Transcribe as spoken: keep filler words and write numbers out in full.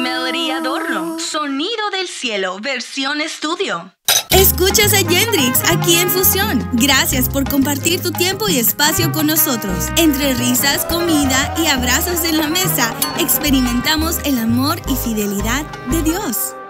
Melody Adorno, Sonido del Cielo, versión estudio. Escuchas a Yendrix aquí en Fusión. Gracias por compartir tu tiempo y espacio con nosotros. Entre risas, comida y abrazos en la mesa, experimentamos el amor y fidelidad de Dios.